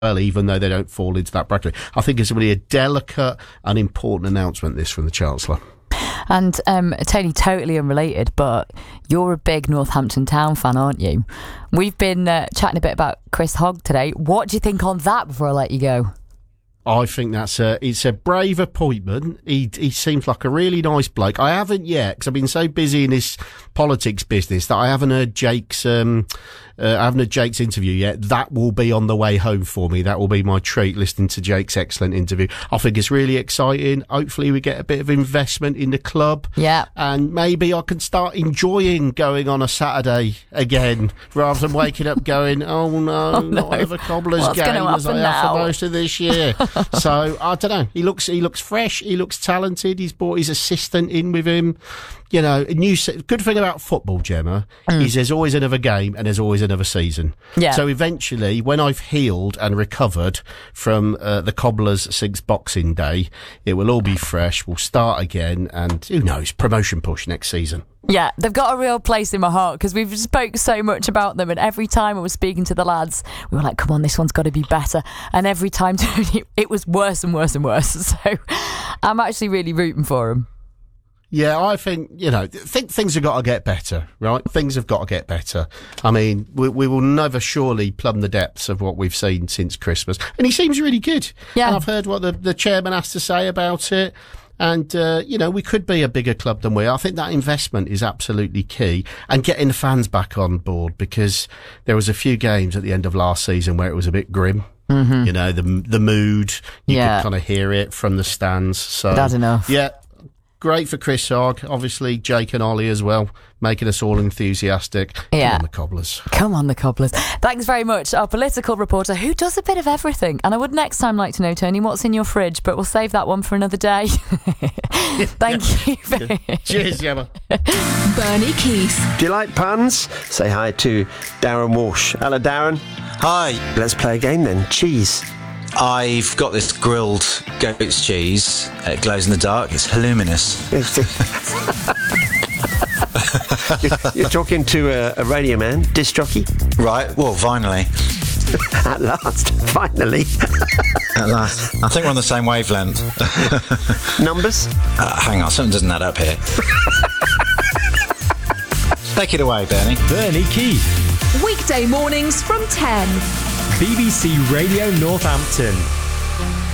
even though they don't fall into that bracket. I think it's really a delicate and important announcement, this, from the Chancellor. And Tony, totally unrelated, but you're a big Northampton Town fan, aren't you? We've been chatting a bit about Chris Hogg today. What do you think on that before I let you go? I think it's a brave appointment. He seems like a really nice bloke. I haven't yet, because I've been so busy in this politics business, that I haven't heard Jake's interview yet. That will be on the way home for me. That will be my treat, listening to Jake's excellent interview. I think it's really exciting. Hopefully we get a bit of investment in the club. Yeah. And maybe I can start enjoying going on a Saturday again, rather than waking up going, oh no, not another Cobblers game as I have for most of this year. So I don't know. He looks fresh. He looks talented. He's brought his assistant in with him. You know, good thing about football, Gemma, is there's always another game and there's always another season. Yeah. So eventually, when I've healed and recovered from the Cobblers since Boxing Day, it will all be fresh. We'll start again, and who knows, promotion push next season. Yeah, they've got a real place in my heart, because we've spoke so much about them, and every time I was speaking to the lads, we were like, come on, this one's got to be better. And every time it was worse and worse and worse. So I'm actually really rooting for them. Yeah, I think things have got to get better, right? Things have got to get better. I mean, we will never surely plumb the depths of what we've seen since Christmas. And he seems really good. Yeah. And I've heard what the chairman has to say about it. And, we could be a bigger club than we are. I think that investment is absolutely key, and getting the fans back on board, because there was a few games at the end of last season where it was a bit grim. Mm-hmm. You know, the mood, you could kind of hear it from the stands. So that's enough. Yeah. Great for Chris Hogg, obviously Jake and Ollie as well, making us all enthusiastic. Yeah. Come on, the Cobblers. Come on, the Cobblers. Thanks very much, our political reporter, who does a bit of everything. And I would next time like to know, Tony, what's in your fridge, but we'll save that one for another day. Thank you. Cheers, Gemma. Bernie Keith. Do you like puns? Say hi to Darren Walsh. Hello, Darren. Hi. Let's play a game then. Cheese. I've got this grilled goat's cheese. It glows in the dark. It's luminous. You're talking to a radio man, disc jockey. Right. Well, finally. At last. Finally. At last. I think we're on the same wavelength. Numbers? Hang on. Something doesn't add up here. Take it away, Bernie. Bernie Keith. Weekday mornings from 10. BBC Radio Northampton.